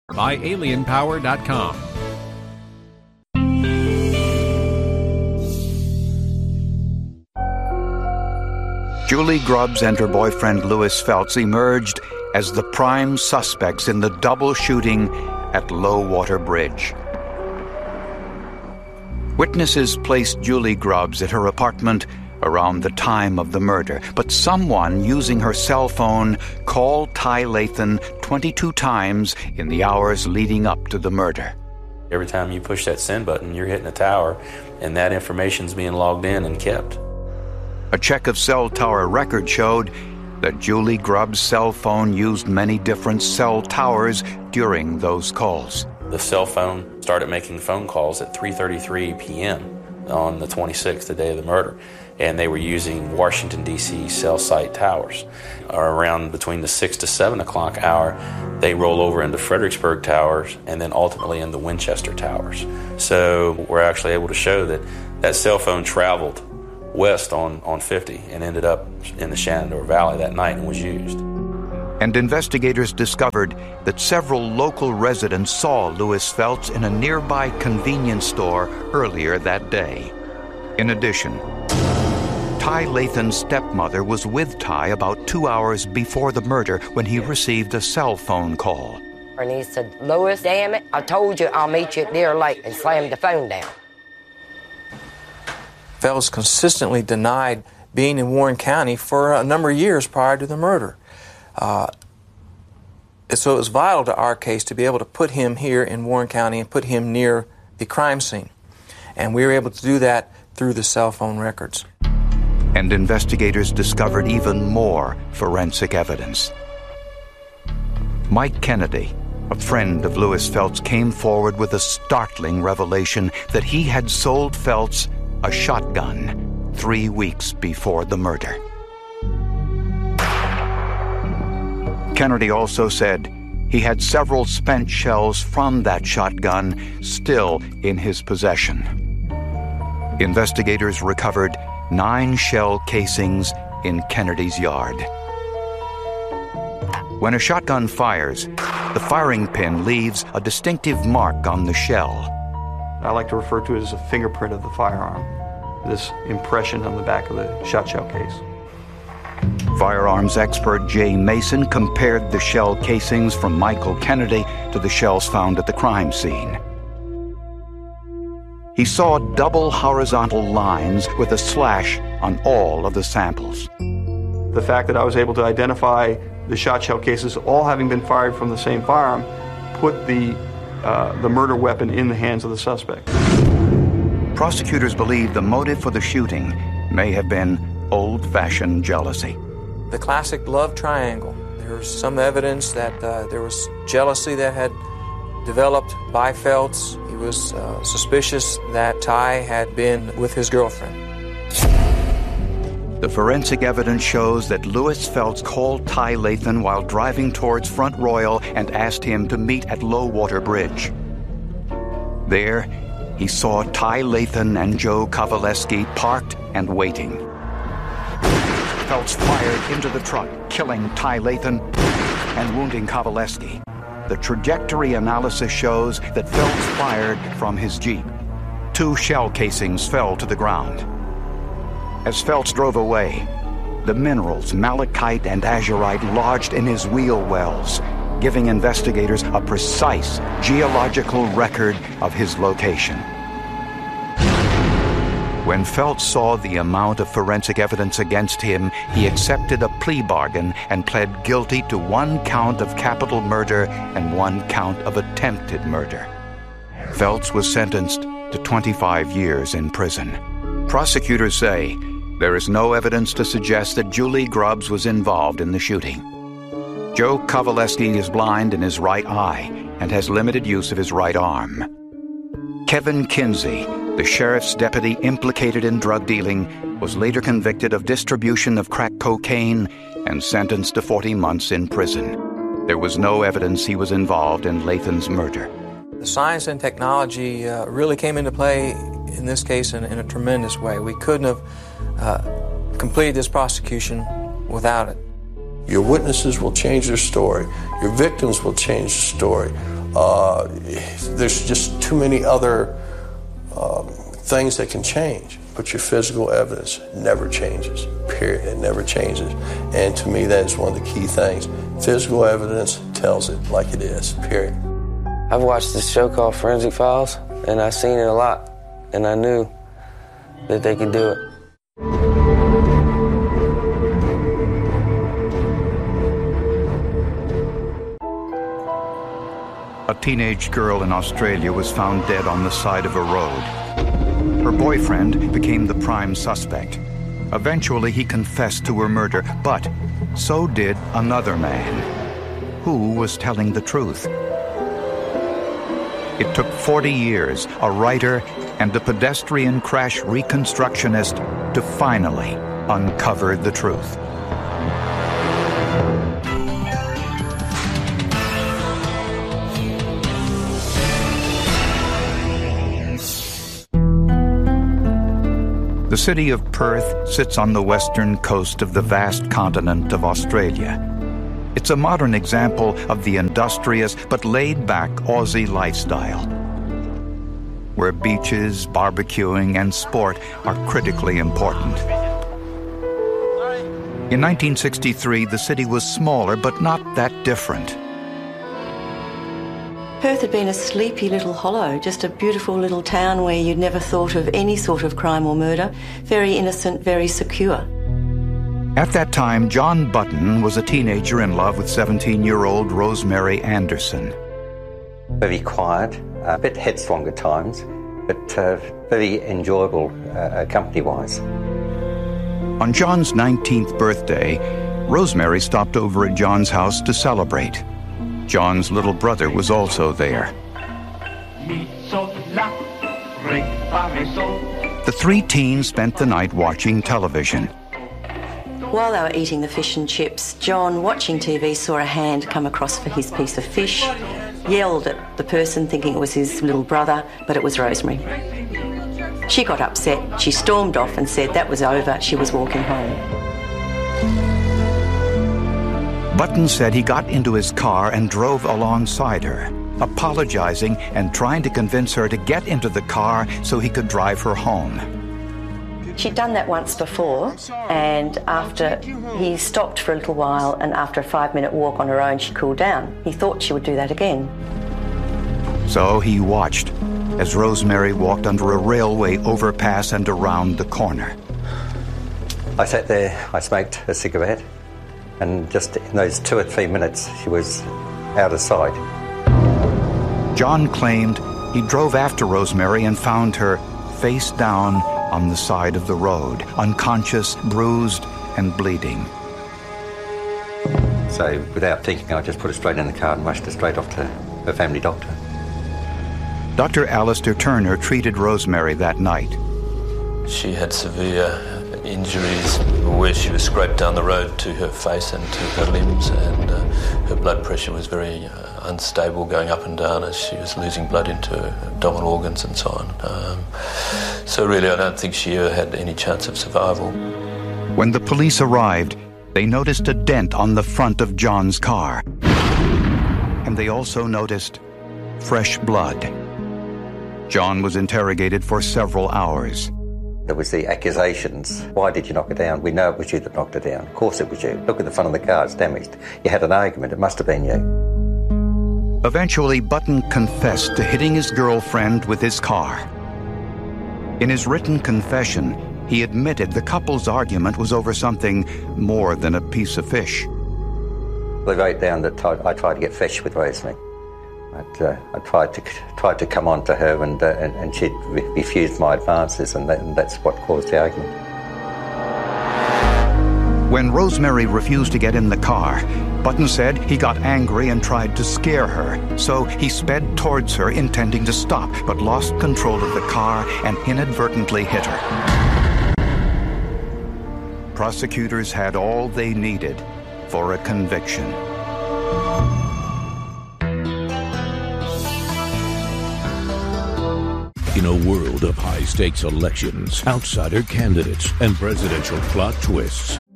by alienpower.com. Julie Grubbs and her boyfriend Louis Phelps emerged as the prime suspects in the double shooting at Low Water Bridge. Witnesses placed Julie Grubbs at her apartment around the time of the murder, but someone using her cell phone called Ty Lathan 22 times in the hours leading up to the murder. Every time you push that send button, you're hitting a tower, and that information's being logged in and kept. A check of cell tower records showed that Julie Grubbs' cell phone used many different cell towers during those calls. The cell phone started making phone calls at 3:33 p.m. on the 26th, the day of the murder, and they were using Washington, D.C. cell site towers. Around between the 6 to 7 o'clock hour, they roll over into Fredericksburg towers and then ultimately into Winchester towers. So we're actually able to show that that cell phone traveled west on 50 and ended up in the Shenandoah Valley that night and was used. And investigators discovered that several local residents saw Louis Phelps in a nearby convenience store earlier that day. In addition, Ty Lathan's stepmother was with Ty about 2 hours before the murder when he received a cell phone call. And he said, "Louis, damn it, I told you I'll meet you at Deer Lake," and slammed the phone down. Phelps consistently denied being in Warren County for a number of years prior to the murder. So it was vital to our case to be able to put him here in Warren County and put him near the crime scene. And we were able to do that through the cell phone records. And investigators discovered even more forensic evidence. Mike Kennedy, a friend of Louis Phelps, came forward with a startling revelation that he had sold Phelps a shotgun 3 weeks before the murder. Kennedy also said he had several spent shells from that shotgun still in his possession. Investigators recovered 9 shell casings in Kennedy's yard. When a shotgun fires, the firing pin leaves a distinctive mark on the shell. I like to refer to it as a fingerprint of the firearm, this impression on the back of the shot shell case. Firearms expert Jay Mason compared the shell casings from Michael Kennedy to the shells found at the crime scene. He saw double horizontal lines with a slash on all of the samples. The fact that I was able to identify the shot shell cases all having been fired from the same firearm put the murder weapon in the hands of the suspect. Prosecutors believe the motive for the shooting may have been old-fashioned jealousy. The classic love triangle. There's some evidence that there was jealousy that had developed by Phelps. He was suspicious that Ty had been with his girlfriend. The forensic evidence shows that Louis Phelps called Ty Lathan while driving towards Front Royal and asked him to meet at Low Water Bridge. There, he saw Ty Lathan and Joe Kovaleski parked and waiting. Phelps fired into the truck, killing Ty Lathan and wounding Kovaleski. The trajectory analysis shows that Phelps fired from his Jeep. 2 shell casings fell to the ground. As Phelps drove away, the minerals malachite and azurite lodged in his wheel wells, giving investigators a precise geological record of his location. When Phelps saw the amount of forensic evidence against him, he accepted a plea bargain and pled guilty to 1 count of capital murder and 1 count of attempted murder. Phelps was sentenced to 25 years in prison. Prosecutors say there is no evidence to suggest that Julie Grubbs was involved in the shooting. Joe Kovaleski is blind in his right eye and has limited use of his right arm. Kevin Kinsey, the sheriff's deputy implicated in drug dealing, was later convicted of distribution of crack cocaine and sentenced to 40 months in prison. There was no evidence he was involved in Lathan's murder. The science and technology really came into play in this case in a tremendous way. We couldn't have completed this prosecution without it. Your witnesses will change their story. Your victims will change the story. there's just too many other things that can change. But your physical evidence never changes, period. It never changes. And to me, that is one of the key things. Physical evidence tells it like it is, period. I've watched this show called Forensic Files, and I've seen it a lot, and I knew that they could do it. A teenage girl in Australia was found dead on the side of a road. Her boyfriend became the prime suspect. Eventually, he confessed to her murder, but so did another man. Who was telling the truth? It took 40 years, a writer and a pedestrian crash reconstructionist to finally uncover the truth. The city of Perth sits on the western coast of the vast continent of Australia. It's a modern example of the industrious but laid-back Aussie lifestyle, where beaches, barbecuing, and sport are critically important. In 1963, the city was smaller, but not that different. Perth had been a sleepy little hollow, just a beautiful little town where you'd never thought of any sort of crime or murder. Very innocent, very secure. At that time, John Button was a teenager in love with 17-year-old Rosemary Anderson. Very quiet, a bit headstrong at times, but very enjoyable company-wise. On John's 19th birthday, Rosemary stopped over at John's house to celebrate. John's little brother was also there. The three teens spent the night watching television. While they were eating the fish and chips, John, watching TV, saw a hand come across for his piece of fish, yelled at the person thinking it was his little brother, but it was Rosemary. She got upset. She stormed off and said that was over. She was walking home. Button said he got into his car and drove alongside her, apologizing and trying to convince her to get into the car so he could drive her home. She'd done that once before, and after he stopped for a little while, and after a 5-minute walk on her own, she cooled down. He thought she would do that again. So he watched as Rosemary walked under a railway overpass and around the corner. I sat there, I smoked a cigarette, and just in those 2 or 3 minutes, she was out of sight. John claimed he drove after Rosemary and found her face down on the side of the road, unconscious, bruised, and bleeding. So without thinking, I just put her straight in the car and rushed her straight off to her family doctor. Dr. Alistair Turner treated Rosemary that night. She had severe injuries where she was scraped down the road to her face and to her limbs, and her blood pressure was very unstable, going up and down as she was losing blood into her abdominal organs and so on. So really I don't think she had any chance of survival. When the police arrived, they noticed a dent on the front of John's car. And they also noticed fresh blood. John was interrogated for several hours. There was the accusations. Why did you knock it down? We know it was you that knocked it down. Of course it was you. Look at the front of the car, it's damaged. You had an argument, it must have been you. Eventually, Button confessed to hitting his girlfriend with his car. In his written confession, he admitted the couple's argument was over something more than a piece of fish. They wrote down that I tried to get fish with Rosemary. I tried to come on to her, and she refused my advances, and that's what caused the argument. When Rosemary refused to get in the car, Button said he got angry and tried to scare her, so he sped towards her, intending to stop, but lost control of the car and inadvertently hit her. Prosecutors had all they needed for a conviction. In a world of high-stakes elections, outsider candidates, and presidential plot twists,